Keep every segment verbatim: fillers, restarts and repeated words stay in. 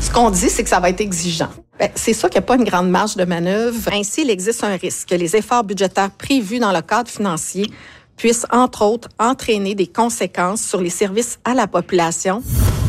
Ce qu'on dit, c'est que ça va être exigeant. Bien, c'est sûr qu'il n'y a pas une grande marge de manœuvre. Ainsi, il existe un risque que les efforts budgétaires prévus dans le cadre financier puissent, entre autres, entraîner des conséquences sur les services à la population.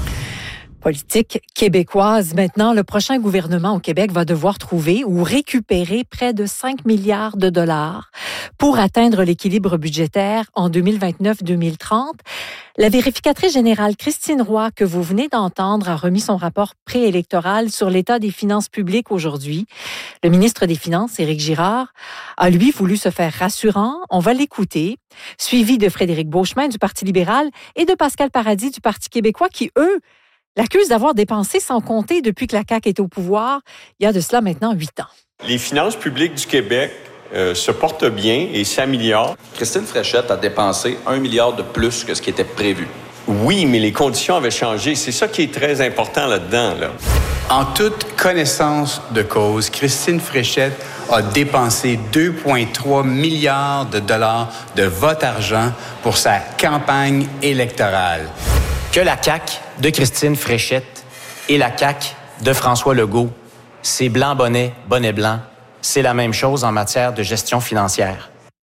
Politique québécoise. Maintenant, le prochain gouvernement au Québec va devoir trouver ou récupérer près de cinq milliards de dollars pour atteindre l'équilibre budgétaire en deux mille vingt-neuf deux mille trente. La vérificatrice générale Christine Roy, que vous venez d'entendre, a remis son rapport préélectoral sur l'état des finances publiques aujourd'hui. Le ministre des Finances, Éric Girard, a lui voulu se faire rassurant. On va l'écouter, suivi de Frédéric Beauchemin du Parti libéral et de Pascal Paradis du Parti québécois qui, eux, l'accusent d'avoir dépensé sans compter depuis que la C A Q est au pouvoir, il y a de cela maintenant huit ans. Les finances publiques du Québec euh, se portent bien et s'améliorent. Christine Fréchette a dépensé un milliard de plus que ce qui était prévu. Oui, mais les conditions avaient changé. C'est ça qui est très important là-dedans, là. En toute connaissance de cause, Christine Fréchette a dépensé deux virgule trois milliards de dollars de votre argent pour sa campagne électorale. Que la C A Q de Christine Fréchette et la C A Q de François Legault, c'est blanc bonnet, bonnet blanc. C'est la même chose en matière de gestion financière.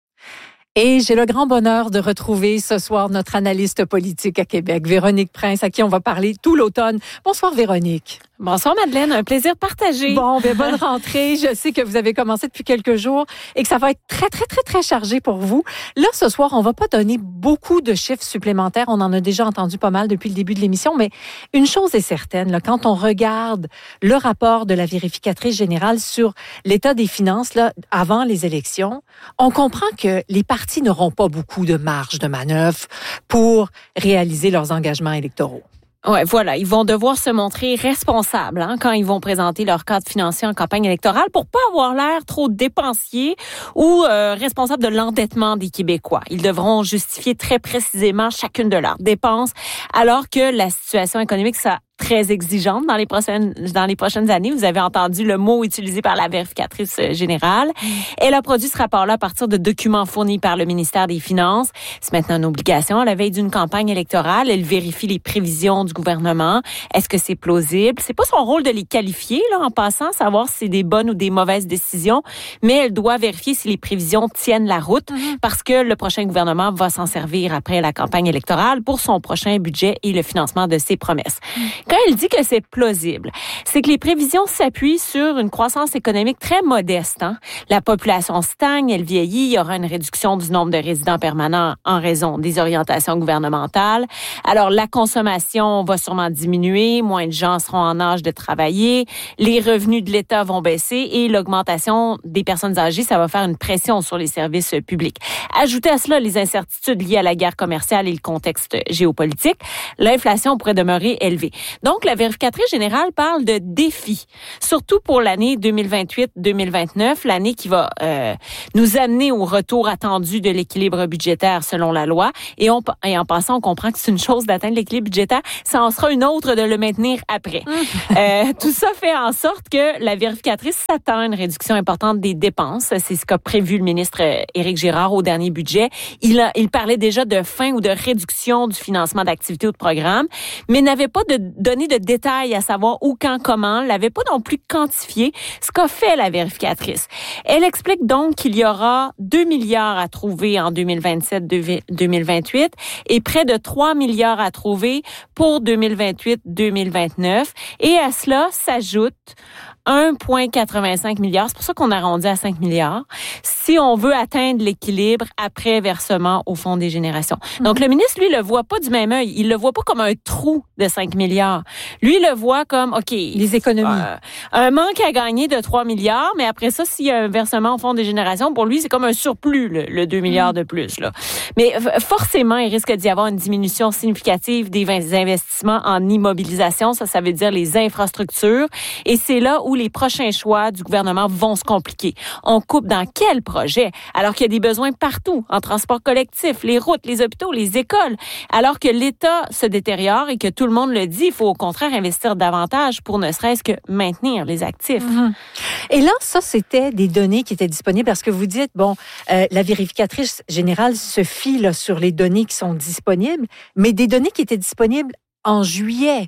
Et j'ai le grand bonheur de retrouver ce soir notre analyste politique à Québec, Véronique Prince, à qui on va parler tout l'automne. Bonsoir Véronique. Bonsoir Madeleine, un plaisir partagé. Bon, bien bonne rentrée. Je sais que vous avez commencé depuis quelques jours et que ça va être très, très, très, très chargé pour vous. Là, ce soir, on va pas donner beaucoup de chiffres supplémentaires. On en a déjà entendu pas mal depuis le début de l'émission, mais une chose est certaine, là, quand on regarde le rapport de la vérificatrice générale sur l'état des finances là, avant les élections, on comprend que les partis n'auront pas beaucoup de marge de manœuvre pour réaliser leurs engagements électoraux. Ouais, voilà, ils vont devoir se montrer responsables hein, quand ils vont présenter leur cadre financier en campagne électorale pour pas avoir l'air trop dépensiers ou euh, responsables de l'endettement des Québécois. Ils devront justifier très précisément chacune de leurs dépenses, alors que la situation économique, ça très exigeante dans les prochaines dans les prochaines années. Vous avez entendu le mot utilisé par la vérificatrice générale. Elle a produit ce rapport-là à partir de documents fournis par le ministère des Finances. C'est maintenant une obligation. À la veille d'une campagne électorale, elle vérifie les prévisions du gouvernement. Est-ce que c'est plausible? C'est pas son rôle de les qualifier, là, en passant, savoir si c'est des bonnes ou des mauvaises décisions, mais elle doit vérifier si les prévisions tiennent la route, mm-hmm. parce que le prochain gouvernement va s'en servir après la campagne électorale pour son prochain budget et le financement de ses promesses. Mm-hmm. Quand elle dit que c'est plausible, c'est que les prévisions s'appuient sur une croissance économique très modeste. Hein? La population stagne, elle vieillit, il y aura une réduction du nombre de résidents permanents en raison des orientations gouvernementales. Alors, la consommation va sûrement diminuer, moins de gens seront en âge de travailler, les revenus de l'État vont baisser et l'augmentation des personnes âgées, ça va faire une pression sur les services publics. Ajoutez à cela les incertitudes liées à la guerre commerciale et le contexte géopolitique, l'inflation pourrait demeurer élevée. Donc, la vérificatrice générale parle de défis, surtout pour l'année deux mille vingt-huit deux mille vingt-neuf, l'année qui va euh, nous amener au retour attendu de l'équilibre budgétaire selon la loi. Et, on, et en passant, on comprend que c'est une chose d'atteindre l'équilibre budgétaire, ça en sera une autre de le maintenir après. euh, tout ça fait en sorte que la vérificatrice s'attend à une réduction importante des dépenses. C'est ce qu'a prévu le ministre Éric Girard au dernier budget. Il, a, il parlait déjà de fin ou de réduction du financement d'activités ou de programmes, mais n'avait pas de donné de détails à savoir où, quand, comment, l'avait pas non plus quantifié, ce qu'a fait la vérificatrice. Elle explique donc qu'il y aura deux milliards à trouver en deux mille vingt-sept deux mille vingt-huit et près de trois milliards à trouver pour deux mille vingt-huit deux mille vingt-neuf. Et à cela s'ajoute un virgule quatre-vingt-cinq milliard. C'est pour ça qu'on a arrondi à cinq milliards. Si on veut atteindre l'équilibre après versement au Fonds des générations. Donc, le ministre, lui, le voit pas du même œil. Il le voit pas comme un trou de cinq milliards. Lui, il le voit comme, OK. Les économies. Euh, un manque à gagner de trois milliards, mais après ça, s'il y a un versement au Fonds des générations, pour lui, c'est comme un surplus, le, le deux milliards de plus, là. Mais forcément, il risque d'y avoir une diminution significative des investissements en immobilisation. Ça, ça veut dire les infrastructures. Et c'est là où les prochains choix du gouvernement vont se compliquer. On coupe dans quel projet? Alors qu'il y a des besoins partout, en transport collectif, les routes, les hôpitaux, les écoles. Alors que l'État se détériore et que tout le monde le dit, il faut au contraire investir davantage pour ne serait-ce que maintenir les actifs. Mm-hmm. Et là, ça, c'était des données qui étaient disponibles parce que vous dites, bon, euh, la vérificatrice générale se fie là, sur les données qui sont disponibles, mais des données qui étaient disponibles en juillet.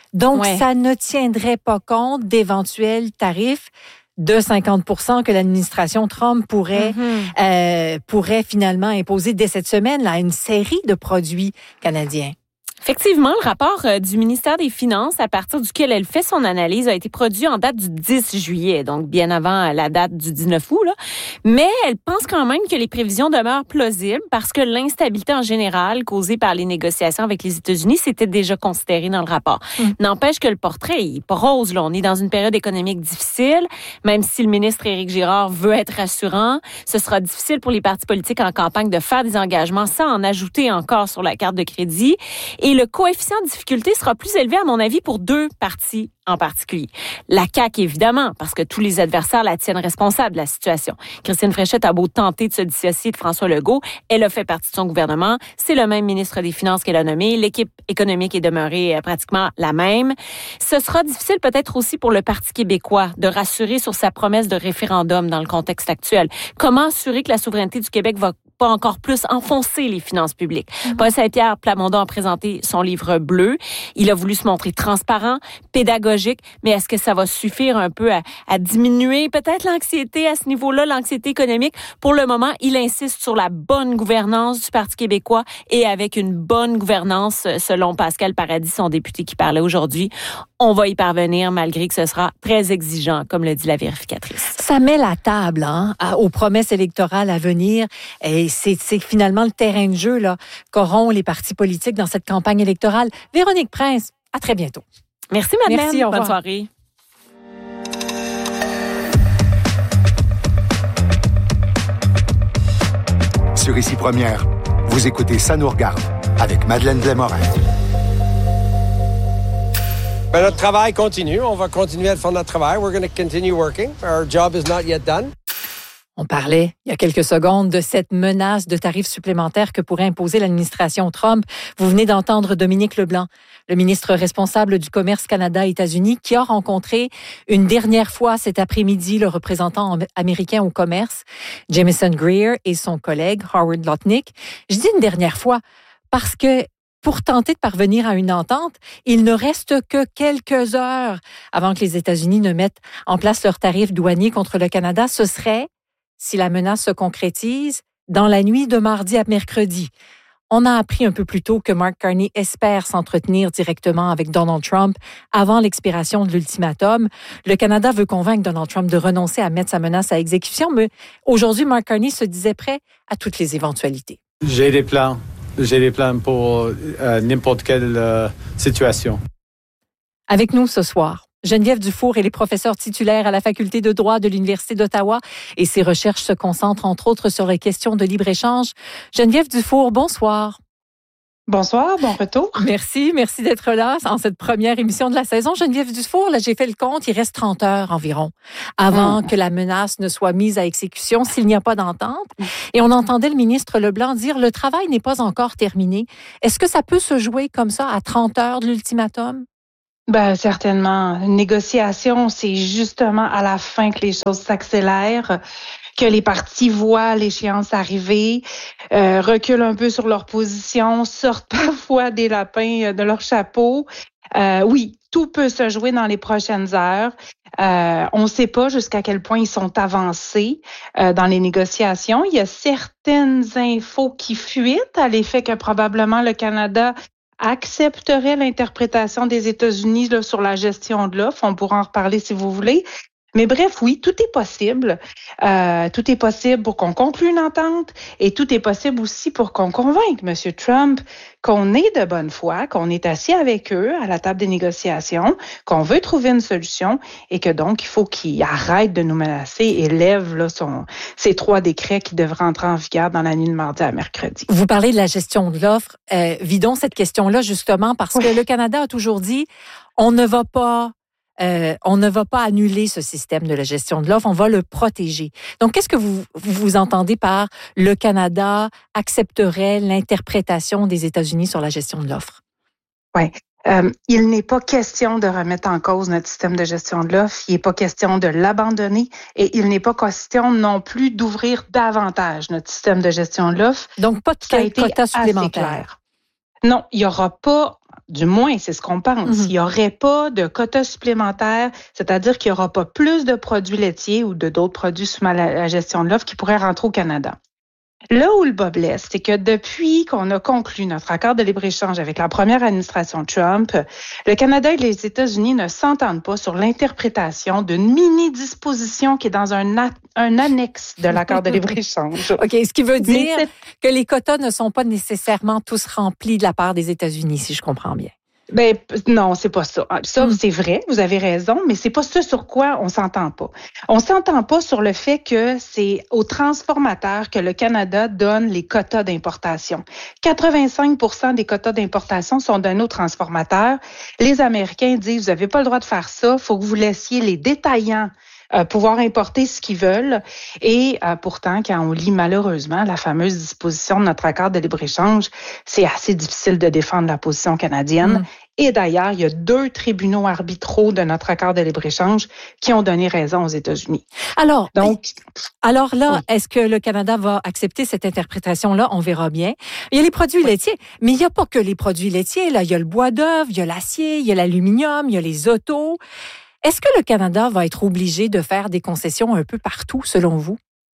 Donc, Ouais. ça ne tiendrait pas compte d'éventuels tarifs de cinquante pour cent que l'administration Trump pourrait, Mm-hmm. euh, pourrait finalement imposer dès cette semaine là, à une série de produits canadiens. Effectivement, le rapport euh, du ministère des Finances, à partir duquel elle fait son analyse, a été produit en date du dix juillet, donc bien avant la date du dix-neuf août. Là. Mais elle pense quand même que les prévisions demeurent plausibles parce que l'instabilité en général causée par les négociations avec les États-Unis, c'était déjà considéré dans le rapport. Mm. N'empêche que le portrait est pas rose. Là. On est dans une période économique difficile, même si le ministre Éric Girard veut être rassurant. Ce sera difficile pour les partis politiques en campagne de faire des engagements sans en ajouter encore sur la carte de crédit. Et le coefficient de difficulté sera plus élevé, à mon avis, pour deux partis en particulier. La C A Q, évidemment, parce que tous les adversaires la tiennent responsable de la situation. Christine Fréchette a beau tenter de se dissocier de François Legault, elle a fait partie de son gouvernement. C'est le même ministre des Finances qu'elle a nommé. L'équipe économique est demeurée euh, pratiquement la même. Ce sera difficile peut-être aussi pour le Parti québécois de rassurer sur sa promesse de référendum dans le contexte actuel. Comment assurer que la souveraineté du Québec va pas encore plus enfoncer les finances publiques? Mm-hmm. Paul Saint-Pierre Plamondon a présenté son livre bleu. Il a voulu se montrer transparent, pédagogique, mais est-ce que ça va suffire un peu à, à diminuer peut-être l'anxiété à ce niveau-là, l'anxiété économique? Pour le moment, il insiste sur la bonne gouvernance du Parti québécois et avec une bonne gouvernance, selon Pascal Paradis, son député qui parlait aujourd'hui, on va y parvenir malgré que ce sera très exigeant, comme le dit la vérificatrice. Ça met la table hein, aux promesses électorales à venir et c'est, c'est finalement le terrain de jeu là, qu'auront les partis politiques dans cette campagne électorale. Véronique Prince, à très bientôt. Merci, Madeleine. Merci, au revoir. Bonne soirée. Sur Ici Première, vous écoutez Ça nous regarde avec Madeleine Blais-Morin. Ben, notre travail continue. On va continuer à faire notre travail. We're going to continue working. Our job is not yet done. On parlait il y a quelques secondes de cette menace de tarifs supplémentaires que pourrait imposer l'administration Trump. Vous venez d'entendre Dominique Leblanc, le ministre responsable du commerce Canada-États-Unis, qui a rencontré une dernière fois cet après-midi le représentant américain au commerce, Jamieson Greer, et son collègue Howard Lutnick. Je dis une dernière fois parce que pour tenter de parvenir à une entente, il ne reste que quelques heures avant que les États-Unis ne mettent en place leurs tarifs douaniers contre le Canada. Ce serait, si la menace se concrétise, dans la nuit de mardi à mercredi. On a appris un peu plus tôt que Mark Carney espère s'entretenir directement avec Donald Trump avant l'expiration de l'ultimatum. Le Canada veut convaincre Donald Trump de renoncer à mettre sa menace à exécution, mais aujourd'hui, Mark Carney se disait prêt à toutes les éventualités. J'ai des plans. J'ai des plans pour euh, n'importe quelle euh, situation. Avec nous ce soir, Geneviève Dufour, elle est professeure titulaire à la Faculté de droit de l'Université d'Ottawa et ses recherches se concentrent entre autres sur les questions de libre-échange. Geneviève Dufour, bonsoir. Bonsoir, bon retour. Merci, merci d'être là en cette première émission de la saison. Geneviève Dufour, là, j'ai fait le compte, il reste trente heures environ avant mmh. que la menace ne soit mise à exécution s'il n'y a pas d'entente. Mmh. Et on entendait le ministre Leblanc dire le travail n'est pas encore terminé. Est-ce que ça peut se jouer comme ça à trente heures de l'ultimatum? Ben certainement. Une négociation, c'est justement à la fin que les choses s'accélèrent, que les partis voient l'échéance arriver, euh, reculent un peu sur leur position, sortent parfois des lapins de leur chapeau. Euh, oui, tout peut se jouer dans les prochaines heures. Euh, on ne sait pas jusqu'à quel point ils sont avancés euh, dans les négociations. Il y a certaines infos qui fuitent à l'effet que probablement le Canada accepterait l'interprétation des États-Unis là, sur la gestion de l'offre. On pourra en reparler si vous voulez. Mais bref, oui, tout est possible. Euh, tout est possible pour qu'on conclue une entente et tout est possible aussi pour qu'on convainque M. Trump qu'on est de bonne foi, qu'on est assis avec eux à la table des négociations, qu'on veut trouver une solution et que donc il faut qu'il arrête de nous menacer et lève là, son, ces trois décrets qui devraient entrer en vigueur dans la nuit de mardi à mercredi. Vous parlez de la gestion de l'offre. Euh, vidons cette question-là justement parce oui. que le Canada a toujours dit on ne va pas Euh, on ne va pas annuler ce système de la gestion de l'offre, on va le protéger. Donc, qu'est-ce que vous vous entendez par le Canada accepterait l'interprétation des États-Unis sur la gestion de l'offre? Oui. Euh, il n'est pas question de remettre en cause notre système de gestion de l'offre, il n'est pas question de l'abandonner et il n'est pas question non plus d'ouvrir davantage notre système de gestion de l'offre. Donc, pas de quota supplémentaire. Non, il n'y aura pas Du moins, c'est ce qu'on pense. Mm-hmm. Il n'y aurait pas de quotas supplémentaires, c'est-à-dire qu'il n'y aura pas plus de produits laitiers ou de d'autres produits sous la gestion de l'offre qui pourraient rentrer au Canada. Là où le bas blesse, c'est que depuis qu'on a conclu notre accord de libre-échange avec la première administration Trump, le Canada et les États-Unis ne s'entendent pas sur l'interprétation d'une mini-disposition qui est dans un, a- un annexe de l'accord de libre-échange. OK, ce qui veut dire que les quotas ne sont pas nécessairement tous remplis de la part des États-Unis, si je comprends bien. Ben non, c'est pas ça. Ça, mm. c'est vrai, vous avez raison, mais c'est pas ça sur quoi on s'entend pas. On s'entend pas sur le fait que c'est aux transformateurs que le Canada donne les quotas d'importation. quatre-vingt-cinq pour cent des quotas d'importation sont donnés aux transformateurs. Les Américains disent, vous avez pas le droit de faire ça, faut que vous laissiez les détaillants Euh, pouvoir importer ce qu'ils veulent. Et euh, pourtant, quand on lit malheureusement la fameuse disposition de notre accord de libre-échange, c'est assez difficile de défendre la position canadienne. Mmh. Et d'ailleurs, il y a deux tribunaux arbitraux de notre accord de libre-échange qui ont donné raison aux États-Unis. Alors, Donc, alors là, oui. Est-ce que le Canada va accepter cette interprétation-là? On verra bien. Il y a les produits oui. laitiers, mais il n'y a pas que les produits laitiers. Là, il y a le bois d'œuvre, il y a l'acier, il y a l'aluminium, il y a les autos. Est-ce que le Canada va être obligé de faire des concessions un peu partout, selon vous?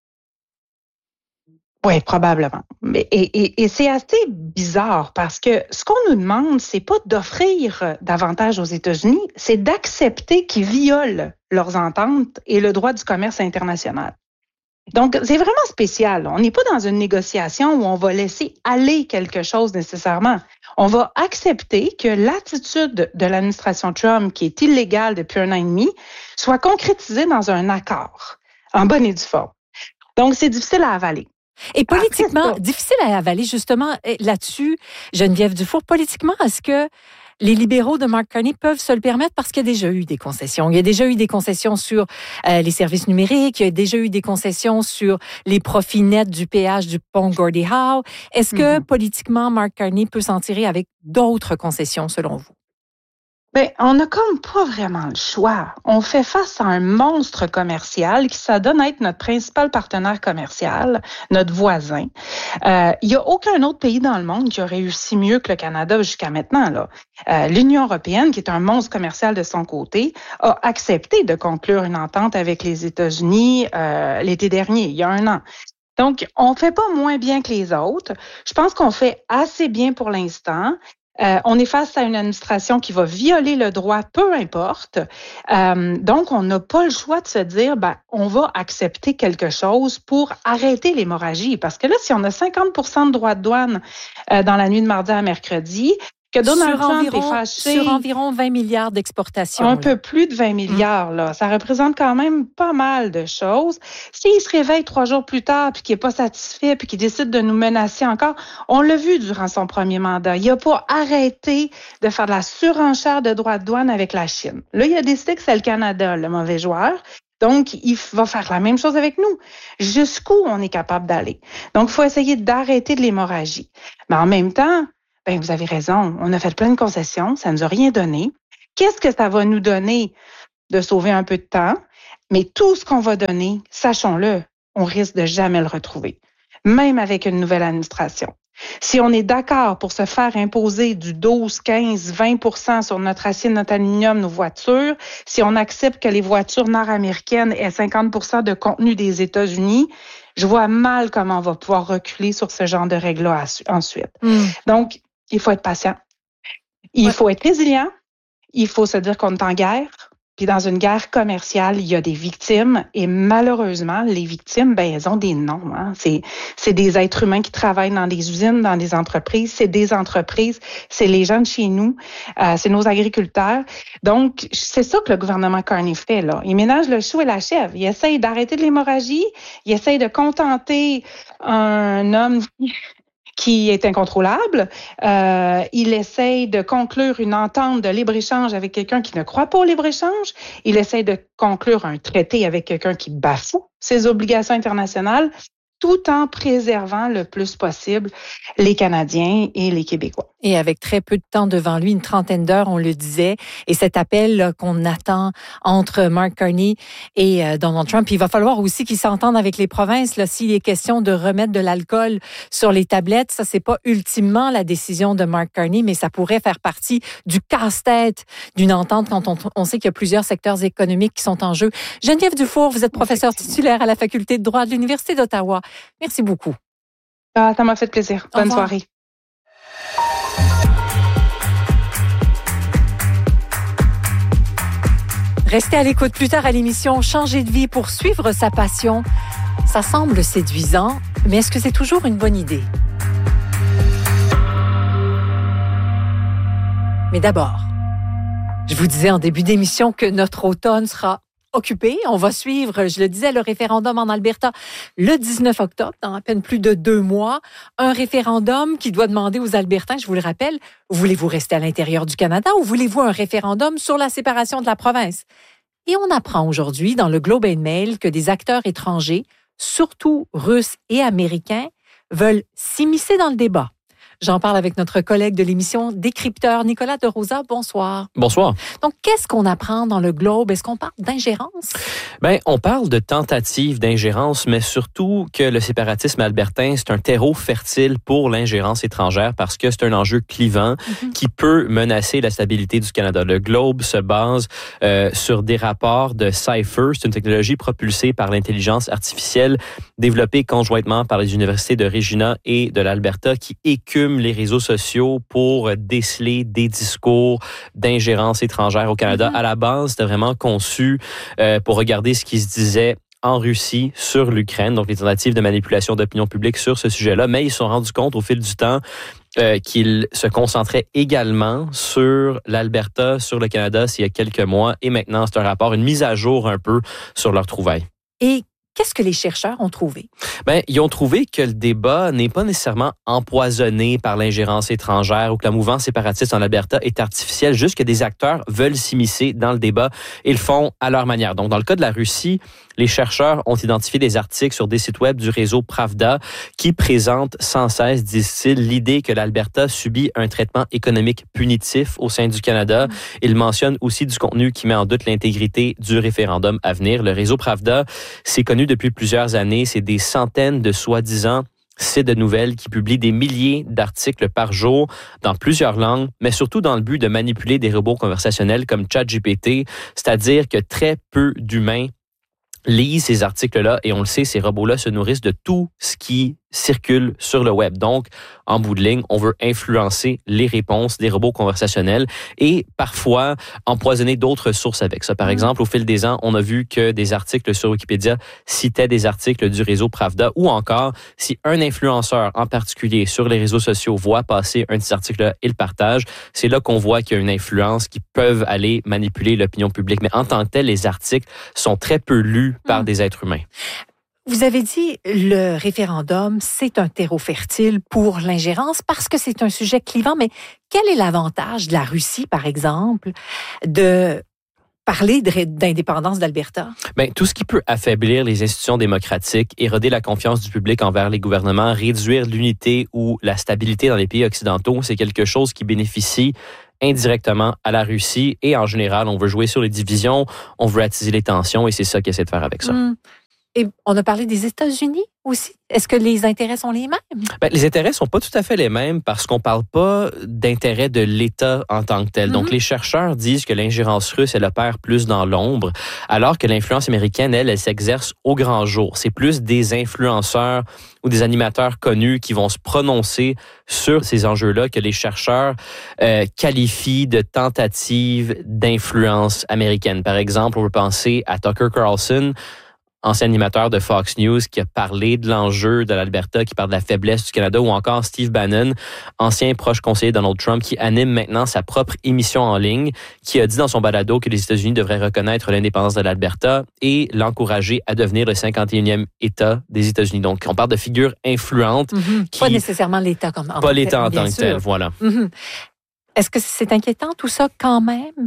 Oui, probablement. Mais, et, et, et c'est assez bizarre parce que ce qu'on nous demande, c'est pas d'offrir davantage aux États-Unis, c'est d'accepter qu'ils violent leurs ententes et le droit du commerce international. Donc, c'est vraiment spécial. On n'est pas dans une négociation où on va laisser aller quelque chose nécessairement. On va accepter que l'attitude de l'administration Trump, qui est illégale depuis un an et demi, soit concrétisée dans un accord, en bonne et due forme. Donc, c'est difficile à avaler. Et politiquement, Après, difficile à avaler, justement, là-dessus, Geneviève Dufour, politiquement, est-ce que les libéraux de Mark Carney peuvent se le permettre parce qu'il y a déjà eu des concessions. Il y a déjà eu des concessions sur euh, les services numériques, il y a déjà eu des concessions sur les profits nets du péage du pont Gordie Howe. Est-ce que mm-hmm. politiquement, Mark Carney peut s'en tirer avec d'autres concessions, selon vous? Ben, on n'a comme pas vraiment le choix. On fait face à un monstre commercial qui s'adonne à être notre principal partenaire commercial, notre voisin. Euh, il y a aucun autre pays dans le monde qui a réussi mieux que le Canada jusqu'à maintenant, là. Euh, L'Union européenne, qui est un monstre commercial de son côté, a accepté de conclure une entente avec les États-Unis euh, l'été dernier, il y a un an. Donc, on fait pas moins bien que les autres. Je pense qu'on fait assez bien pour l'instant. Euh, on est face à une administration qui va violer le droit, peu importe. Euh, donc, on n'a pas le choix de se dire, ben, on va accepter quelque chose pour arrêter l'hémorragie. Parce que là, si on a cinquante pour cent de droits de douane euh, dans la nuit de mardi à mercredi, que Donald sur Trump environ, est fâché... Sur environ vingt milliards d'exportations. Un là. peu plus de vingt milliards, là. Ça représente quand même pas mal de choses. S'il se réveille trois jours plus tard, puis qu'il n'est pas satisfait, puis qu'il décide de nous menacer encore, on l'a vu durant son premier mandat. Il n'a pas arrêté de faire de la surenchère de droits de douane avec la Chine. Là, il a décidé que c'est le Canada, le mauvais joueur. Donc, il va faire la même chose avec nous. Jusqu'où on est capable d'aller? Donc, il faut essayer d'arrêter de l'hémorragie. Mais en même temps, ben, vous avez raison, on a fait plein de concessions, ça ne nous a rien donné. Qu'est-ce que ça va nous donner de sauver un peu de temps? Mais tout ce qu'on va donner, sachons-le, on risque de jamais le retrouver, même avec une nouvelle administration. Si on est d'accord pour se faire imposer du douze, quinze, vingt pour cent sur notre acier, notre aluminium, nos voitures, si on accepte que les voitures nord-américaines aient cinquante pour cent de contenu des États-Unis, je vois mal comment on va pouvoir reculer sur ce genre de règles-là ensuite. Mm. Donc, il faut être patient. Il ouais. faut être résilient. Il faut se dire qu'on est en guerre. Puis dans une guerre commerciale, il y a des victimes. Et malheureusement, les victimes, ben, elles ont des noms. Hein. C'est, c'est des êtres humains qui travaillent dans des usines, dans des entreprises. C'est des entreprises. C'est les gens de chez nous. Euh, c'est nos agriculteurs. Donc, c'est ça que le gouvernement Carney fait, là. Il ménage le chou et la chèvre. Il essaye d'arrêter de l'hémorragie. Il essaye de contenter un homme qui est incontrôlable. Euh, il essaye de conclure une entente de libre-échange avec quelqu'un qui ne croit pas au libre-échange. Il essaye de conclure un traité avec quelqu'un qui bafoue ses obligations internationales. tout en préservant le plus possible les Canadiens et les Québécois. Et avec très peu de temps devant lui, une trentaine d'heures, on le disait, et cet appel là, qu'on attend entre Mark Carney et euh, Donald Trump, il va falloir aussi qu'ils s'entendent avec les provinces. Là, s'il est question de remettre de l'alcool sur les tablettes, ça c'est pas ultimement la décision de Mark Carney, mais ça pourrait faire partie du casse-tête d'une entente quand on, on sait qu'il y a plusieurs secteurs économiques qui sont en jeu. Geneviève Dufour, vous êtes professeure titulaire à la Faculté de droit de l'Université d'Ottawa. Merci beaucoup. Ah, ça m'a fait plaisir. Bonne soirée. Restez à l'écoute plus tard à l'émission Changer de vie pour suivre sa passion. Ça semble séduisant, mais est-ce que c'est toujours une bonne idée? Mais d'abord, je vous disais en début d'émission que notre automne sera occupé. On va suivre, je le disais, le référendum en Alberta le dix-neuf octobre, dans à peine plus de deux mois. Un référendum qui doit demander aux Albertains, je vous le rappelle, voulez-vous rester à l'intérieur du Canada ou voulez-vous un référendum sur la séparation de la province? Et on apprend aujourd'hui dans le Globe and Mail que des acteurs étrangers, surtout russes et américains, veulent s'immiscer dans le débat. J'en parle avec notre collègue de l'émission Décrypteur, Nicolas de Rosa. Bonsoir. Bonsoir. Donc, qu'est-ce qu'on apprend dans le Globe? Est-ce qu'on parle d'ingérence? Bien, on parle de tentative d'ingérence, mais surtout que le séparatisme albertain, c'est un terreau fertile pour l'ingérence étrangère parce que c'est un enjeu clivant mm-hmm. qui peut menacer la stabilité du Canada. Le Globe se base euh, sur des rapports de Cypher. C'est une technologie propulsée par l'intelligence artificielle développée conjointement par les universités de Regina et de l'Alberta qui écument les réseaux sociaux pour déceler des discours d'ingérence étrangère au Canada. Mm-hmm. À la base, c'était vraiment conçu euh, pour regarder ce qui se disait en Russie sur l'Ukraine, donc les tentatives de manipulation d'opinion publique sur ce sujet-là, mais ils se sont rendus compte au fil du temps euh, qu'ils se concentraient également sur l'Alberta, sur le Canada, s'il y a quelques mois, et maintenant c'est un rapport, une mise à jour un peu sur leurs trouvailles. Et qu'est-ce que les chercheurs ont trouvé? Ben, ils ont trouvé que le débat n'est pas nécessairement empoisonné par l'ingérence étrangère ou que la mouvance séparatiste en Alberta est artificielle, juste que des acteurs veulent s'immiscer dans le débat et le font à leur manière. Donc, dans le cas de la Russie, les chercheurs ont identifié des articles sur des sites web du réseau Pravda qui présentent sans cesse, disent-ils, l'idée que l'Alberta subit un traitement économique punitif au sein du Canada. Mmh. Ils mentionnent aussi du contenu qui met en doute l'intégrité du référendum à venir. Le réseau Pravda, c'est connu depuis plusieurs années. C'est des centaines de soi-disant sites de nouvelles qui publient des milliers d'articles par jour dans plusieurs langues, mais surtout dans le but de manipuler des robots conversationnels comme ChatGPT, c'est-à-dire que très peu d'humains lisent ces articles-là et on le sait, ces robots-là se nourrissent de tout ce qui circule sur le web. Donc, en bout de ligne, on veut influencer les réponses des robots conversationnels et parfois empoisonner d'autres sources avec ça. Par exemple, au fil des ans, on a vu que des articles sur Wikipédia citaient des articles du réseau Pravda ou encore, si un influenceur en particulier sur les réseaux sociaux voit passer un de ces articles-là et le partage, c'est là qu'on voit qu'il y a une influence qui peut aller manipuler l'opinion publique. Mais en tant que tel, les articles sont très peu lus par mmh. des êtres humains. Vous avez dit le référendum, c'est un terreau fertile pour l'ingérence parce que c'est un sujet clivant, mais quel est l'avantage de la Russie, par exemple, de parler d'indépendance d'Alberta? Bien, tout ce qui peut affaiblir les institutions démocratiques, éroder la confiance du public envers les gouvernements, réduire l'unité ou la stabilité dans les pays occidentaux, c'est quelque chose qui bénéficie indirectement à la Russie et en général, on veut jouer sur les divisions, on veut attiser les tensions et c'est ça qu'ils essaient de faire avec ça. Mmh. Et on a parlé des États-Unis aussi. Est-ce que les intérêts sont les mêmes? Ben, les intérêts sont pas tout à fait les mêmes parce qu'on parle pas d'intérêt de l'État en tant que tel. Mm-hmm. Donc, les chercheurs disent que l'ingérence russe, elle opère plus dans l'ombre, alors que l'influence américaine, elle, elle s'exerce au grand jour. C'est plus des influenceurs ou des animateurs connus qui vont se prononcer sur ces enjeux-là que les chercheurs euh, qualifient de tentatives d'influence américaine. Par exemple, on peut penser à Tucker Carlson, ancien animateur de Fox News qui a parlé de l'enjeu de l'Alberta, qui parle de la faiblesse du Canada, ou encore Steve Bannon, ancien proche conseiller de Donald Trump, qui anime maintenant sa propre émission en ligne, qui a dit dans son balado que les États-Unis devraient reconnaître l'indépendance de l'Alberta et l'encourager à devenir le cinquante et unième État des États-Unis. Donc, on parle de figures influentes. Mm-hmm. Qui... Pas nécessairement l'État comme en Pas l'État en tant que tel, voilà. Mm-hmm. Est-ce que c'est inquiétant tout ça quand même?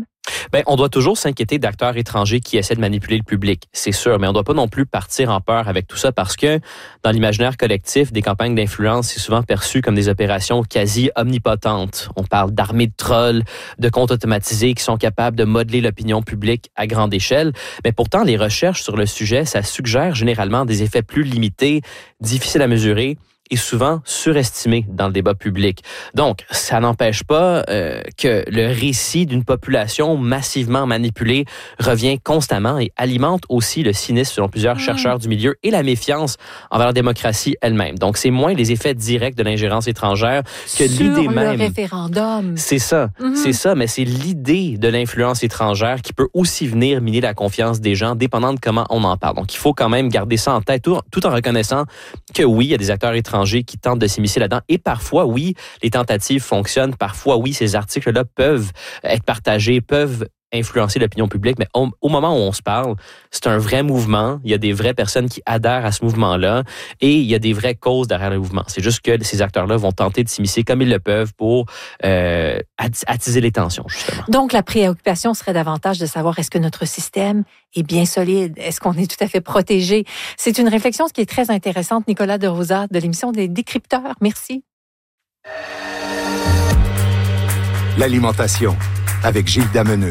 Ben, on doit toujours s'inquiéter d'acteurs étrangers qui essaient de manipuler le public, c'est sûr, mais on ne doit pas non plus partir en peur avec tout ça parce que dans l'imaginaire collectif, des campagnes d'influence, c'est souvent perçu comme des opérations quasi omnipotentes. On parle d'armées de trolls, de comptes automatisés qui sont capables de modeler l'opinion publique à grande échelle, mais pourtant, les recherches sur le sujet, ça suggère généralement des effets plus limités, difficiles à mesurer, est souvent surestimé dans le débat public. Donc, ça n'empêche pas euh, que le récit d'une population massivement manipulée revient constamment et alimente aussi le cynisme selon plusieurs mmh. chercheurs du milieu et la méfiance envers la démocratie elle-même. Donc, c'est moins les effets directs de l'ingérence étrangère que Sur l'idée le même. référendum. C'est ça, mmh. c'est ça, mais c'est l'idée de l'influence étrangère qui peut aussi venir miner la confiance des gens, dépendant de comment on en parle. Donc, il faut quand même garder ça en tête, tout, tout en reconnaissant que oui, il y a des acteurs étrangers qui tentent de s'immiscer là-dedans. Et parfois, oui, les tentatives fonctionnent. Parfois, oui, ces articles-là peuvent être partagés, peuvent influencer l'opinion publique. Mais au, au moment où on se parle, c'est un vrai mouvement. Il y a des vraies personnes qui adhèrent à ce mouvement-là et il y a des vraies causes derrière le mouvement. C'est juste que ces acteurs-là vont tenter de s'immiscer comme ils le peuvent pour euh, attiser les tensions, justement. Donc, la préoccupation serait davantage de savoir est-ce que notre système est bien solide? Est-ce qu'on est tout à fait protégé? C'est une réflexion qui est très intéressante. Nicolas de Rosa, de l'émission des Décrypteurs. Merci. L'alimentation, avec Gilles Dameneux.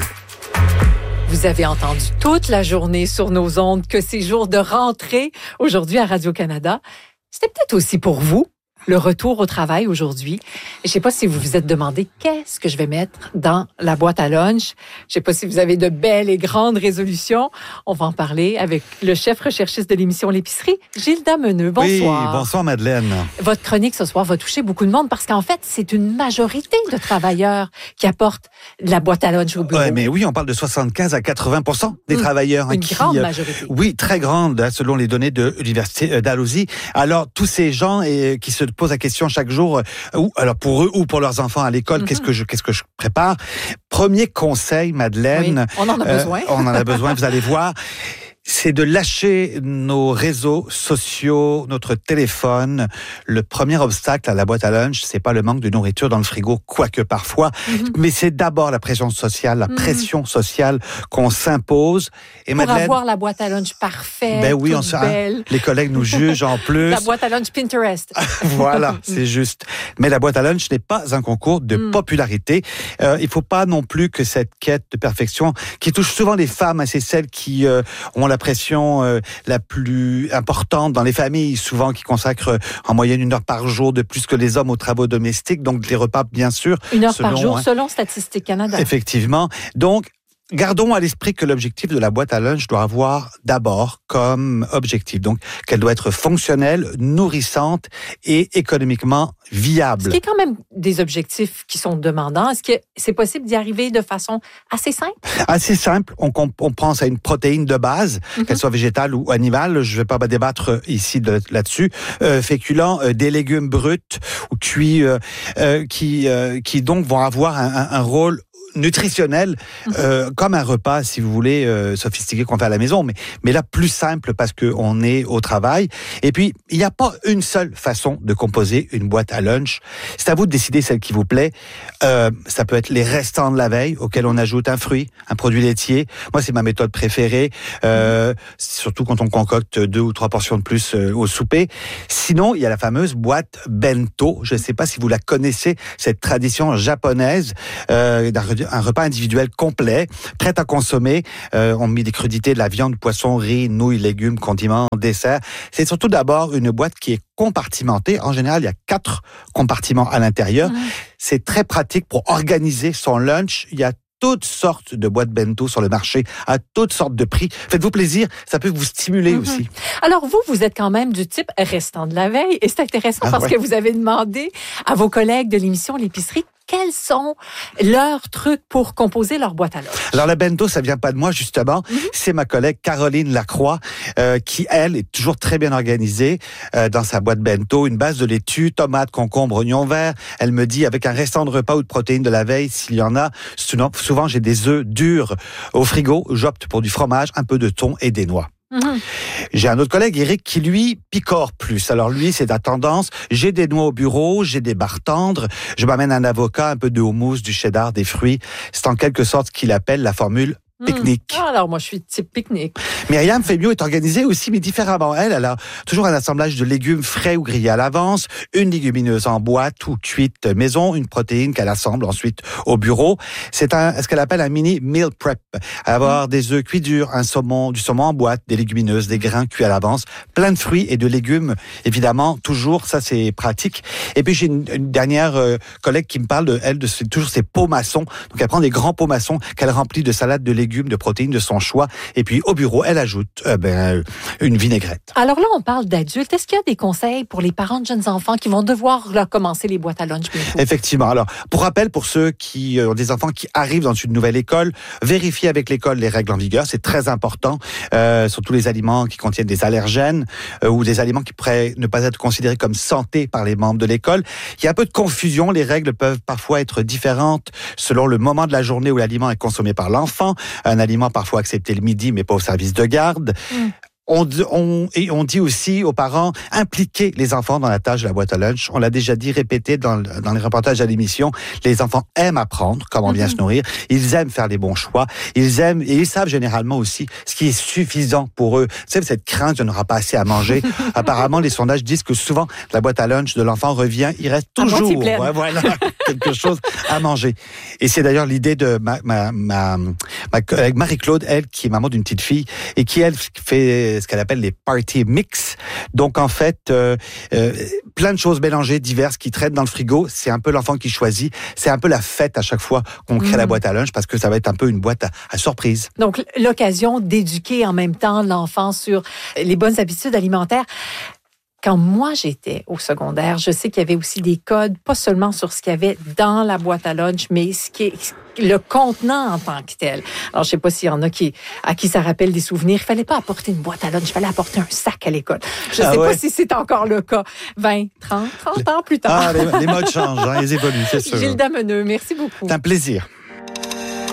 Vous avez entendu toute la journée sur nos ondes que c'est jour de rentrée aujourd'hui à Radio-Canada. C'était peut-être aussi pour vous le retour au travail aujourd'hui. Je ne sais pas si vous vous êtes demandé qu'est-ce que je vais mettre dans la boîte à lunch. Je ne sais pas si vous avez de belles et grandes résolutions. On va en parler avec le chef recherchiste de l'émission L'Épicerie, Gilles Dameneux. Bonsoir. Oui, bonsoir Madeleine. Votre chronique ce soir va toucher beaucoup de monde parce qu'en fait, c'est une majorité de travailleurs qui apportent la boîte à lunch au bureau. Ouais, mais oui, on parle de soixante-quinze à quatre-vingts pour cent des mmh, travailleurs. Une qui, grande majorité. Oui, très grande, selon les données de l'Université d'Dalhousie. Alors, tous ces gens et, qui se posent la question chaque jour, euh, ou, alors pour eux ou pour leurs enfants à l'école, mm-hmm. qu'est-ce que je, qu'est-ce que je prépare? Premier conseil, Madeleine. Oui, on en a euh, besoin. On en a besoin, vous allez voir. C'est de lâcher nos réseaux sociaux, notre téléphone. Le premier obstacle à la boîte à lunch, c'est pas le manque de nourriture dans le frigo, quoique parfois, mm-hmm. mais c'est d'abord la pression sociale, la mm-hmm. pression sociale qu'on s'impose. Et Pour Madeleine, avoir la boîte à lunch parfaite, ben oui, toute on belle. Hein, les collègues nous jugent en plus. La boîte à lunch Pinterest. Voilà, c'est juste. Mais la boîte à lunch n'est pas un concours de mm. popularité. Euh, il faut pas non plus que cette quête de perfection, qui touche souvent les femmes, hein, c'est celles qui euh, ont la la pression euh, la plus importante dans les familles, souvent qui consacrent en moyenne une heure par jour de plus que les hommes aux travaux domestiques, donc les repas bien sûr. Une heure selon, par jour, hein, selon Statistique Canada. Effectivement. Donc, gardons à l'esprit que l'objectif de la boîte à lunch doit avoir d'abord comme objectif, donc qu'elle doit être fonctionnelle, nourrissante et économiquement viable. Ce qui est quand même des objectifs qui sont demandants. Est-ce que c'est possible d'y arriver de façon assez simple? Assez simple. On, on pense à une protéine de base, mm-hmm. qu'elle soit végétale ou animale. Je ne vais pas débattre ici de, là-dessus. Euh, féculents, euh, des légumes bruts ou cuits euh, euh, qui, euh, qui donc vont avoir un, un, un rôle nutritionnel, euh, comme un repas, si vous voulez, euh, sophistiqué qu'on fait à la maison, mais, mais là, plus simple parce qu'on est au travail. Et puis, il n'y a pas une seule façon de composer une boîte à lunch. C'est à vous de décider celle qui vous plaît. Euh, ça peut être les restants de la veille, auxquels on ajoute un fruit, un produit laitier. Moi, c'est ma méthode préférée, euh, surtout quand on concocte deux ou trois portions de plus euh, au souper. Sinon, il y a la fameuse boîte bento. Je ne sais pas si vous la connaissez, cette tradition japonaise euh, d'un un repas individuel complet, prêt à consommer. Euh, on met des crudités, de la viande, poisson, riz, nouilles, légumes, condiments, desserts. C'est surtout d'abord une boîte qui est compartimentée. En général, il y a quatre compartiments à l'intérieur. Mmh. C'est très pratique pour organiser son lunch. Il y a toutes sortes de boîtes bento sur le marché, à toutes sortes de prix. Faites-vous plaisir, ça peut vous stimuler mmh. aussi. Alors vous, vous êtes quand même du type restant de la veille, et c'est intéressant ah, parce ouais. que vous avez demandé à vos collègues de l'émission L'Épicerie quels sont leurs trucs pour composer leur boîte à lunch. Alors, la bento, ça vient pas de moi, justement. Mm-hmm. C'est ma collègue Caroline Lacroix, euh, qui, elle, est toujours très bien organisée euh, dans sa boîte bento. Une base de laitue, tomates, concombres, oignons verts. Elle me dit, avec un restant de repas ou de protéines de la veille, s'il y en a, souvent, j'ai des œufs durs au frigo. J'opte pour du fromage, un peu de thon et des noix. Mmh. J'ai un autre collègue, Eric, qui lui picore plus. Alors lui, c'est la tendance. J'ai des noix au bureau, j'ai des barres tendres, je m'amène un avocat, un peu de houmous, du cheddar, des fruits. C'est en quelque sorte ce qu'il appelle la formule pique-nique. Mmh. Alors, moi, je suis type pique-nique. Myriam Faibio est organisée aussi, mais différemment. Elle, elle a toujours un assemblage de légumes frais ou grillés à l'avance, une légumineuse en boîte ou cuite maison, une protéine qu'elle assemble ensuite au bureau. C'est un, ce qu'elle appelle un mini meal prep. Avoir mmh. des œufs cuits durs, un saumon, du saumon en boîte, des légumineuses, des grains cuits à l'avance, plein de fruits et de légumes, évidemment, toujours, ça c'est pratique. Et puis j'ai une, une dernière euh, collègue qui me parle de elle, de ses, toujours ses pots maçons. Donc elle prend des grands pots maçons qu'elle remplit de salades de légumes, de protéines de son choix. Et puis, au bureau, elle ajoute euh, ben, une vinaigrette. Alors là, on parle d'adultes. Est-ce qu'il y a des conseils pour les parents de jeunes enfants qui vont devoir là, commencer les boîtes à lunch bientôt? Effectivement. Alors, pour rappel, pour ceux qui ont des enfants qui arrivent dans une nouvelle école, vérifiez avec l'école les règles en vigueur. C'est très important. Euh, surtout les aliments qui contiennent des allergènes euh, ou des aliments qui pourraient ne pas être considérés comme santé par les membres de l'école. Il y a un peu de confusion. Les règles peuvent parfois être différentes selon le moment de la journée où l'aliment est consommé par l'enfant. Un aliment parfois accepté le midi, mais pas au service de garde. Mmh. On, on, et on dit aussi aux parents, impliquer les enfants dans la tâche de la boîte à lunch. On l'a déjà dit, répété dans, dans les reportages à l'émission. Les enfants aiment apprendre comment bien mm-hmm. se nourrir. Ils aiment faire les bons choix. Ils aiment, et ils savent généralement aussi ce qui est suffisant pour eux. Vous savez, cette crainte, je n'aurai pas assez à manger. Apparemment, les sondages disent que souvent, la boîte à lunch de l'enfant revient, il reste toujours, ouais, voilà, quelque chose à manger. Et c'est d'ailleurs l'idée de ma, ma, ma, ma collègue Marie-Claude, elle, qui est maman d'une petite fille, et qui, elle, fait ce qu'elle appelle les party mix. Donc, en fait, euh, euh, plein de choses mélangées, diverses, qui traînent dans le frigo. C'est un peu l'enfant qui choisit. C'est un peu la fête à chaque fois qu'on crée mmh. la boîte à lunch parce que ça va être un peu une boîte à, à surprise. Donc, l'occasion d'éduquer en même temps l'enfant sur les bonnes habitudes alimentaires. Quand moi, j'étais au secondaire, je sais qu'il y avait aussi des codes, pas seulement sur ce qu'il y avait dans la boîte à lunch, mais ce qui est le contenant en tant que tel. Alors, je sais pas s'il y en a qui, à qui ça rappelle des souvenirs. Il fallait pas apporter une boîte à lunch, il fallait apporter un sac à l'école. Je ah sais ouais. pas si c'est encore le cas. vingt, trente, trente ans plus tard. Ah, les, les modes changent, hein, ils évoluent, c'est sûr. Gilles Dameneux, merci beaucoup. C'est un plaisir.